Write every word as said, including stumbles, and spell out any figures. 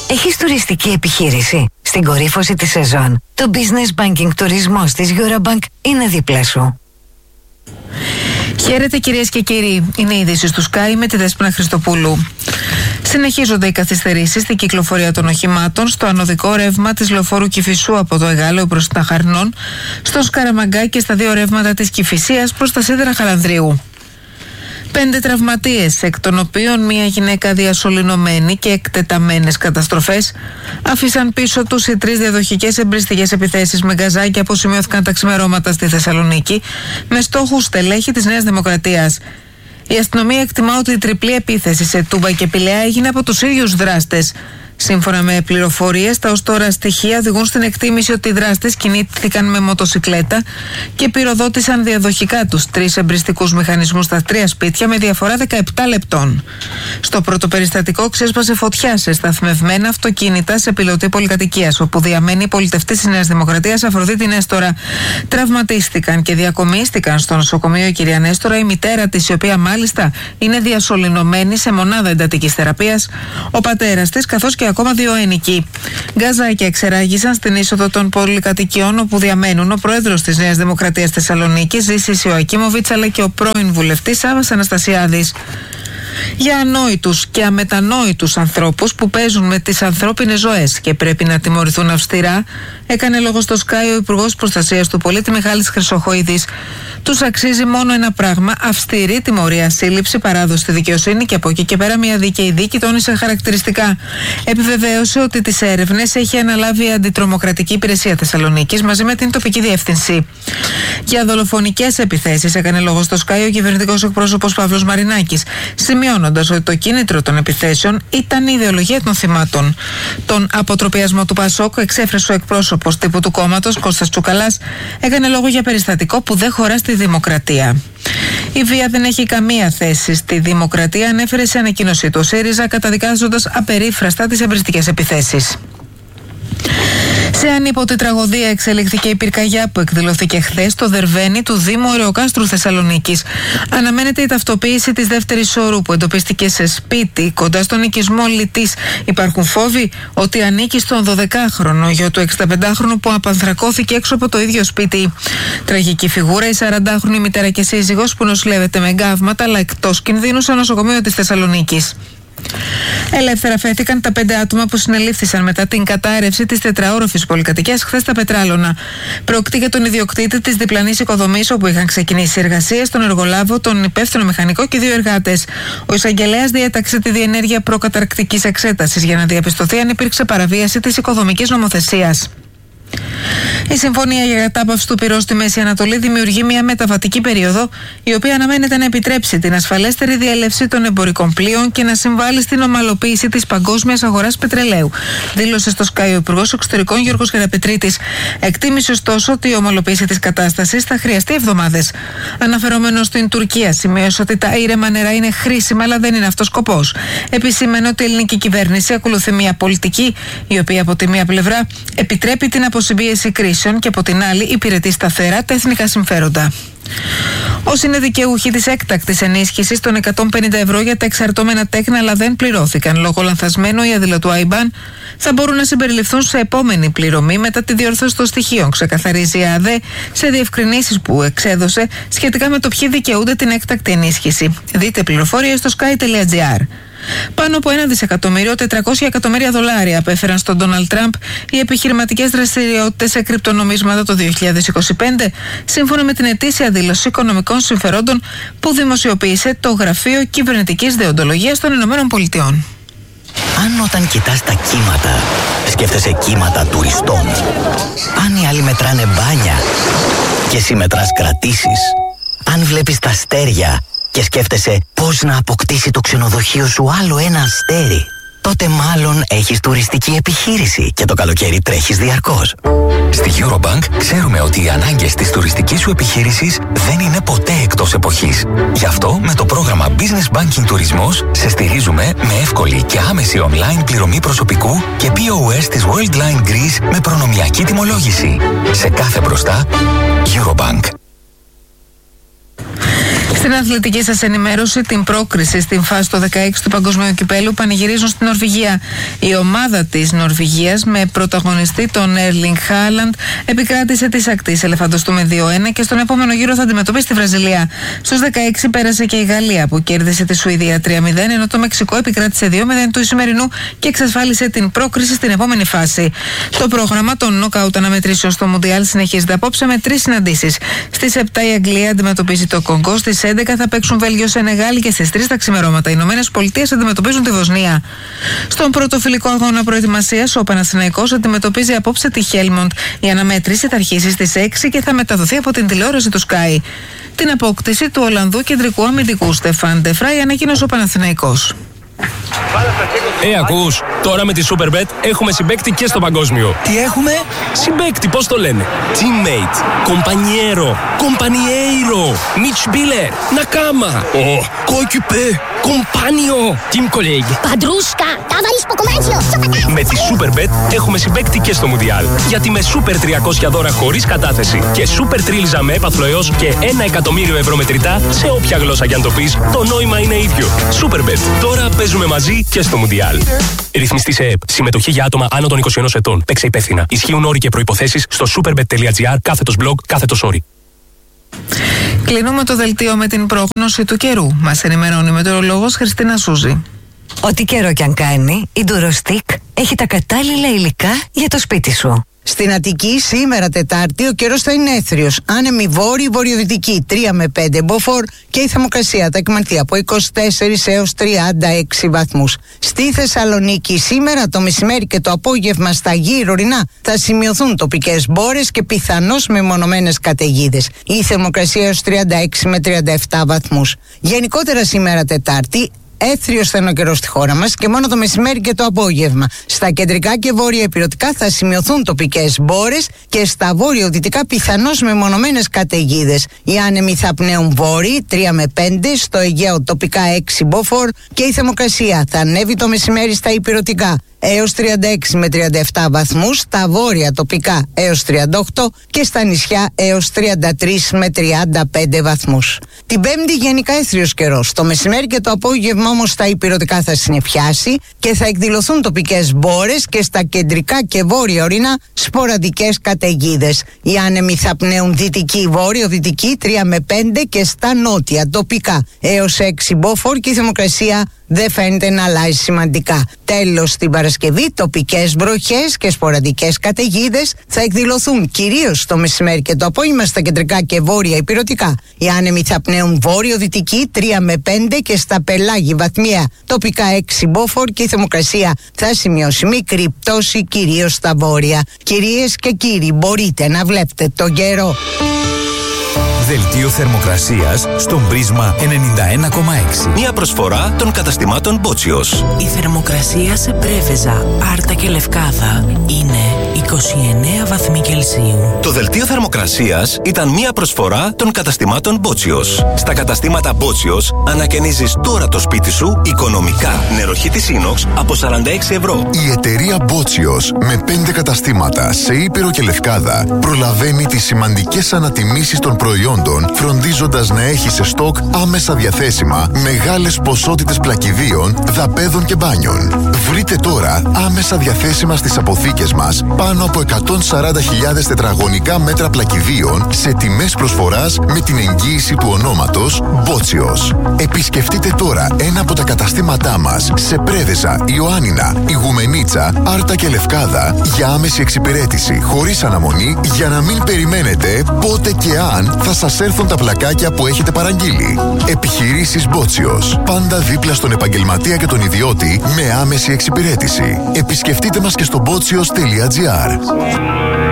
Έχεις τουριστική επιχείρηση? Στην κορύφωση της σεζόν, το Business Banking τουρισμός της Eurobank είναι δίπλα σου. Χαίρετε κυρίες και κύριοι, είναι η είδηση του Sky με τη Δέσποινα Χριστοπούλου. Συνεχίζονται οι καθυστερήσεις στην κυκλοφορία των οχημάτων στο ανωδικό ρεύμα της λεωφόρου Κηφισού από το Εγάλεο προς την Αχαρνών, στο Σκαραμαγκά και στα δύο ρεύματα της Κηφισίας προς τα Σίδερα Χαλανδρίου. Πέντε τραυματίες, εκ των οποίων μία γυναίκα διασωληνωμένη και εκτεταμένες καταστροφές, άφησαν πίσω τους οι τρεις διαδοχικές εμπριστικές επιθέσεις με γκαζάκια που σημειώθηκαν τα ξημερώματα στη Θεσσαλονίκη με στόχους στελέχη της Νέας Δημοκρατίας. Η αστυνομία εκτιμά ότι η τριπλή επίθεση σε Τούμπα και Πηλαία έγινε από τους ίδιους δράστες. Σύμφωνα με πληροφορίες, τα ως τώρα στοιχεία οδηγούν στην εκτίμηση ότι οι δράστες κινήθηκαν με μοτοσικλέτα και πυροδότησαν διαδοχικά τους τρεις εμπριστικούς μηχανισμούς στα τρία σπίτια με διαφορά δεκαεπτά λεπτών. Στο πρώτο περιστατικό ξέσπασε φωτιά σε σταθμευμένα αυτοκίνητα σε πιλωτή πολυκατοικίας, όπου διαμένει η πολιτευτής της Νέας Δημοκρατίας Αφροδίτη Νέστορα. Τραυματίστηκαν και διακομίστηκαν στο νοσοκομείο η κυρία Νέστορα, η μητέρα της, η οποία μάλιστα είναι διασωληνωμένη σε μονάδα εντατικής θεραπείας, ο πατέρας της, καθώς και ακόμα δύο ένοικοι. Γκαζάκια εξεράγησαν στην είσοδο των πολυκατοικιών όπου διαμένουν ο πρόεδρος της Νέας Δημοκρατίας Θεσσαλονίκης, Ζήσης Ιωακίμοβιτς, αλλά και ο πρώην βουλευτής Σάββας Αναστασιάδης. Για ανόητους και αμετανόητους ανθρώπους που παίζουν με τις ανθρώπινες ζωές και πρέπει να τιμωρηθούν αυστηρά, έκανε λόγο στο Sky ο Υπουργός Προστασίας του Πολίτη Μιχάλης Χρυσοχοίδης. Τους αξίζει μόνο ένα πράγμα: αυστηρή τιμωρία, σύλληψη, παράδοση στη δικαιοσύνη και από εκεί και πέρα μια δίκαιη δίκη, τόνισε χαρακτηριστικά. Επιβεβαίωσε ότι τις έρευνες έχει αναλάβει η Αντιτρομοκρατική Υπηρεσία Θεσσαλονίκης μαζί με την τοπική διεύθυνση. Για δολοφονικές επιθέσεις έκανε λόγο στο Sky ο κυβερνητικός εκπρόσωπος Παύλος Μαρινάκης, σημειώνοντας ότι το κίνητρο των επιθέσεων ήταν η ιδεολογία των θυμάτων. Τον αποτροπιασμό του Πασόκ εξέφρασε ο εκπρόσωπος τύπου του κόμματος Κώστας Τσουκαλάς, έκανε λόγο για περιστατικό που δεν χωρά στη δημοκρατία. Η βία δεν έχει καμία θέση στη δημοκρατία, ανέφερε σε ανακοίνωσή του ο ΣΥΡΙΖΑ, καταδικάζοντας απερίφραστα τις εμπριστικές επιθέσεις. Σε ανίποτη τραγωδία εξελίχθηκε η πυρκαγιά που εκδηλώθηκε χθες στο Δερβαίνι του Δήμου Ωρεοκάστρου Θεσσαλονίκης. Αναμένεται η ταυτοποίηση της δεύτερης όρου που εντοπίστηκε σε σπίτι κοντά στον οικισμό Λιτής. Υπάρχουν φόβοι ότι ανήκει στον δωδεκάχρονο γιο του εξηνταπεντάχρονου που απανθρακώθηκε έξω από το ίδιο σπίτι. Τραγική φιγούρα η σαραντάχρονη μητέρα και σύζυγος που νοσηλεύεται με γκαύματα αλλά εκτός κινδύνου στο νοσοκομείο της Θεσσαλονίκης. Ελεύθερα φέθηκαν τα πέντε άτομα που συνελήφθησαν μετά την κατάρρευση της τετραόροφης πολυκατοικίας χθες στα Πετράλωνα. Πρόκειται για τον ιδιοκτήτη της διπλανής οικοδομής όπου είχαν ξεκινήσει εργασίες, τον εργολάβο, τον υπεύθυνο μηχανικό και δύο εργάτες. Ο εισαγγελέας διέταξε τη διενέργεια προκαταρκτικής εξέτασης για να διαπιστωθεί αν υπήρξε παραβίαση της οικοδομικής νομοθεσίας. Η συμφωνία για κατάπαυση του πυρός στη Μέση Ανατολή δημιουργεί μια μεταβατική περίοδο, η οποία αναμένεται να επιτρέψει την ασφαλέστερη διέλευση των εμπορικών πλοίων και να συμβάλλει στην ομαλοποίηση της παγκόσμιας αγοράς πετρελαίου, δήλωσε στο Sky ο Υπουργός Εξωτερικών Γιώργος Γεραπετρίτης. Εκτίμησε ωστόσο ότι η ομαλοποίηση της κατάστασης θα χρειαστεί εβδομάδες. Αναφερόμενο στην Τουρκία, σημείωσε ότι τα ήρεμα νερά είναι χρήσιμα, αλλά δεν είναι αυτός σκοπός. Επισήμενε ότι η ελληνική κυβέρνηση ακολουθεί μια πολιτική, η οποία από τη μία πλευρά επιτρέπει την αποσυμπίεση κρίσεων και από την άλλη υπηρετεί σταθερά τα εθνικά συμφέροντα. Όσοι είναι δικαιούχοι της έκτακτης ενίσχυσης των εκατόν πενήντα ευρώ για τα εξαρτώμενα τέκνα αλλά δεν πληρώθηκαν λόγω λανθασμένου ή αδειλωτού άι μπαν, θα μπορούν να συμπεριληφθούν σε επόμενη πληρωμή μετά τη διόρθωση των στοιχείων, ξεκαθαρίζει η ΑΔΕ σε διευκρινήσεις που εξέδωσε σχετικά με το ποιοι δικαιούνται την έκτακτη ενίσχυση. Δείτε πληροφορίες στο sky τελεία gr. Πάνω από ένα δισεκατομμύριο τετρακόσια εκατομμύρια δολάρια απέφεραν στον Ντόναλντ Τραμπ οι επιχειρηματικές δραστηριότητες σε κρυπτονομίσματα το δύο χιλιάδες είκοσι πέντε, σύμφωνα με την ετήσια δήλωση οικονομικών συμφερόντων που δημοσιοποίησε το Γραφείο Κυβερνητικής Δεοντολογίας των Ηνωμένων Πολιτειών. Αν όταν κοιτάς τα κύματα, σκέφτεσαι κύματα τουριστών, αν οι άλλοι μετράνε μπάνια και εσύ μετράς κρατήσεις, αν βλέπεις τα αστέρια και σκέφτεσαι πώς να αποκτήσει το ξενοδοχείο σου άλλο ένα αστέρι, τότε μάλλον έχεις τουριστική επιχείρηση και το καλοκαίρι τρέχεις διαρκώς. Στη Eurobank ξέρουμε ότι οι ανάγκες της τουριστικής σου επιχείρησης δεν είναι ποτέ εκτός εποχής. Γι' αυτό με το πρόγραμμα Business Banking Τουρισμός σε στηρίζουμε με εύκολη και άμεση online πληρωμή προσωπικού και πι ο ες της Worldline Greece με προνομιακή τιμολόγηση. Σε κάθε μπροστά, Eurobank. Στην αθλητική σας ενημέρωση, την πρόκριση στην φάση του δεκαέξι του Παγκοσμίου Κυπέλου πανηγυρίζουν στην Νορβηγία. Η ομάδα της Νορβηγίας με πρωταγωνιστή τον Έρλινγκ Χάλαντ επικράτησε της ακτής ελεφαντοστού με δύο ένα και στον επόμενο γύρο θα αντιμετωπίσει τη Βραζιλία. Στους δεκαέξι πέρασε και η Γαλλία που κέρδισε τη Σουηδία τρία μηδέν, ενώ το Μεξικό επικράτησε δύο μηδέν του Ισημερινού και εξασφάλισε την πρόκριση στην επόμενη φάση. Το πρόγραμμα των νοκάουτ αναμετρήσεων στο Μουντιάλ συνεχίζεται απόψε με τρεις συναντήσεις. Στις επτά η Αγγλία αντιμετωπίζει το Κονγκό, στις έντεκα θα παίξουν Βέλγιο Σενεγάλη και στις τρεις τα ξημερώματα οι Ηνωμένες Πολιτείες αντιμετωπίζουν τη Βοσνία. Στον πρώτο φιλικό αγώνα προετοιμασίας, ο Παναθηναϊκός αντιμετωπίζει απόψε τη Χέλμοντ. Η αναμέτρηση θα αρχίσει στις έξι και θα μεταδοθεί από την τηλεόραση του Sky. Την απόκτηση του Ολλανδού κεντρικού αμυντικού Στεφάν Ντεφράι ανακοίνωσε ο Παναθηναϊκός. Ε, ακούς, τώρα με τη Superbet έχουμε συμπαίκτη και στο παγκόσμιο. Τι έχουμε? Συμπαίκτη, πώς το λένε? Teammate, compañero, compañeiro, Mitspieler, Nakama, oh, coéquipier, compagnon, team colleague. Padrusca, ταβαρίς ποκομάνσιο. Με τη Superbet έχουμε συμπαίκτη και στο Μουντιάλ. Γιατί με Super τριακόσια δώρα χωρίς κατάθεση και Super Τρίλιζα με έπαθλο έως και ένα εκατομμύριο ευρώ μετρητά σε όποια γλώσσα κι αν το πεις, το νόημα είναι ίδιο. Superbet, τώρα παίζουμε μαζί και στο Μουντιάλ. Ρυθμιστή σε ΕΕΠ. Συμμετοχή για άτομα άνω των είκοσι ενός ετών. Παίξε υπεύθυνα. Ισχύουν όροι και προϋποθέσεις στο superbet.gr κάθετος blog κάθετος όροι. Κλείνουμε το δελτίο με την πρόγνωση του καιρού. Μας ενημερώνει η μετεωρολόγος Χριστίνα Σούζη. Ό,τι καιρό κι αν κάνει, η Durostec έχει τα κατάλληλα υλικά για το σπίτι σου. Στην Αττική σήμερα Τετάρτη ο καιρός θα είναι έθριος. Άνεμη βόρειη βορειοδυτική τρία με πέντε μποφόρ και η θερμοκρασία θα εκμανθεί από είκοσι τέσσερα έως τριάντα έξι βαθμούς. Στη Θεσσαλονίκη σήμερα το μεσημέρι και το απόγευμα στα γύρω ορεινά θα σημειωθούν τοπικές μπόρες και πιθανώς μεμονωμένες καταιγίδες. Η θερμοκρασία έως τριάντα έξι με τριάντα επτά βαθμούς. Γενικότερα σήμερα Τετάρτη έθριος θα είναι ο καιρός στη χώρα μας και μόνο το μεσημέρι και το απόγευμα. Στα κεντρικά και βόρεια ηπειρωτικά θα σημειωθούν τοπικές μπόρες και στα βόρειο-δυτικά πιθανώς μεμονωμένες καταιγίδες. Οι άνεμοι θα πνέουν βόρειοι τρία με πέντε, στο Αιγαίο τοπικά έξι μποφόρ και η θερμοκρασία θα ανέβει το μεσημέρι στα ηπειρωτικά έως τριάντα έξι με τριάντα επτά βαθμούς, στα βόρεια τοπικά έως τριάντα οκτώ και στα νησιά έως τριάντα τρία με τριάντα πέντε βαθμούς. Την Πέμπτη γενικά έθριος καιρός. Το μεσημέρι και το απόγευμα όμως στα ηπειρωτικά θα συννεφιάσει και θα εκδηλωθούν τοπικές μπόρες και στα κεντρικά και βόρεια ορεινά σποραδικές καταιγίδες. Οι άνεμοι θα πνέουν δυτική βόρειο-δυτική τρία με πέντε και στα νότια τοπικά έως έξι μποφόρ και η θερμοκρασία δεν φαίνεται να αλλάζει σημαντικά. Τέλος, την Παρασκευή τοπικές βροχές και σποραδικές καταιγίδες θα εκδηλωθούν κυρίως το μεσημέρι και το απόγευμα στα κεντρικά και βόρεια ηπειρωτικά. Οι άνεμοι θα πνέουν βόρειο-δυτική τρία με πέντε και στα πελάγη βαθμία τοπικά έξι μποφόρ και η θερμοκρασία θα σημειώσει μικρή πτώση κυρίως στα βόρεια. Κυρίες και κύριοι, μπορείτε να βλέπετε τον καιρό. Δελτίο θερμοκρασίας στον Πρίσμα ενενήντα ένα κόμμα έξι. Μια προσφορά των καταστημάτων Μπότσιος. Η θερμοκρασία σε Πρέβεζα, Άρτα και Λευκάδα είναι είκοσι εννέα βαθμοί Κελσίου. Το δελτίο θερμοκρασίας ήταν μια προσφορά των καταστημάτων Μπότσιος. Στα καταστήματα Μπότσιος ανακαινίζεις τώρα το σπίτι σου οικονομικά. Νεροχύτη Inox από σαράντα έξι ευρώ. Η εταιρεία Μπότσιος με πέντε καταστήματα σε Ήπειρο και Λευκάδα προλαβαίνει τις σημαντικές ανατιμήσεις των προϊόντων, φροντίζοντας να έχει σε στόκ άμεσα διαθέσιμα μεγάλες ποσότητες πλακιδίων, δαπέδων και μπάνιων. Βρείτε τώρα άμεσα διαθέσιμα στις αποθήκες μας πάνω από εκατόν σαράντα χιλιάδες τετραγωνικά μέτρα πλακιδίων σε τιμές προσφοράς με την εγγύηση του ονόματος Μπότσιος. Επισκεφτείτε τώρα ένα από τα καταστήματά μας σε Πρέβεζα, Ιωάννινα, Ιγουμενίτσα, Άρτα και Λευκάδα για άμεση εξυπηρέτηση χωρίς αναμονή για να μην περιμένετε πότε και αν θα σας έρθουν τα πλακάκια που έχετε παραγγείλει. Επιχειρήσεις Μπότσιος. Πάντα δίπλα στον επαγγελματία και τον ιδιώτη με άμεση εξυπηρέτηση. Επισκεφτείτε μας και στο μπότσιος τελεία τζι άρ.